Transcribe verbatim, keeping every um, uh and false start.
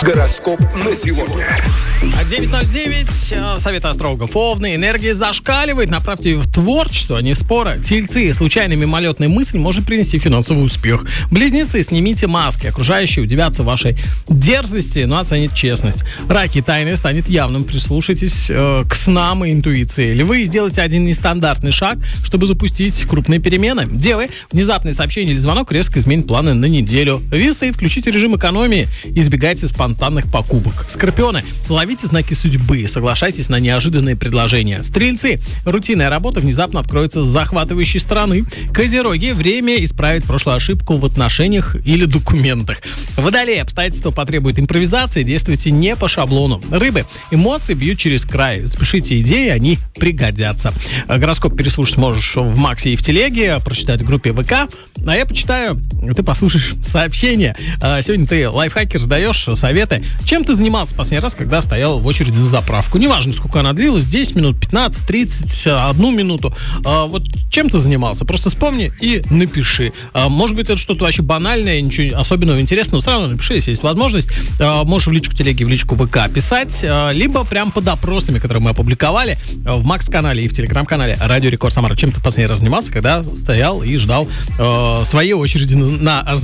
Гороскоп на сегодня. девять ноль девять. Совет астрологов. Овны. Энергия зашкаливает. Направьте ее в творчество, а не в споры. Тельцы. Случайная мимолетная мысль может принести финансовый успех. Близнецы. Снимите маски. Окружающие удивятся вашей дерзости, но оценят честность. Раки. Тайное станет явным. Прислушайтесь э, к снам и интуиции. Львы. Сделайте один нестандартный шаг, чтобы запустить крупные перемены. Девы. Внезапное сообщение или звонок резко изменит планы на неделю. Весы. Включите режим экономии. Избегайте спонтанных покупок. Скорпионы. Ловите знаки судьбы, соглашайтесь на неожиданные предложения. Стрельцы. Рутинная работа внезапно откроется с захватывающей стороны. Козероги. Время исправить прошлую ошибку в отношениях или документах. Водолеи. Обстоятельства потребуют импровизации, действуйте не по шаблону. Рыбы. Эмоции бьют через край. Спешите идеи, они пригодятся. Гороскоп переслушать можешь в Максе и в Телеге, прочитать в группе ВК. А я почитаю, ты послушаешь сообщения. Сегодня ты лайфхаки раздаешь, советы. Чем ты занимался в последний раз, когда стоял в очереди на заправку? Неважно, сколько она длилась, десять минут, пятнадцать, тридцать, одну минуту. А, вот чем ты занимался? Просто вспомни и напиши. А, может быть, это что-то вообще банальное, ничего особенного интересного, но все равно напиши, если есть возможность. А, можешь в личку Телеги, в личку ВК писать, а, либо прям под опросами, которые мы опубликовали в Макс-канале и в Телеграм-канале Радио Рекорд Самара. Чем ты в последний раз занимался, когда стоял и ждал а, своей очереди на, на